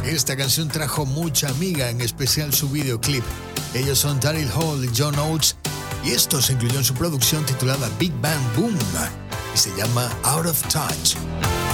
Esta canción trajo mucha amiga, en especial su videoclip. Ellos son Daryl Hall y John Oates, y esto se incluyó en su producción titulada Big Bang Boom y se llama Out of Touch.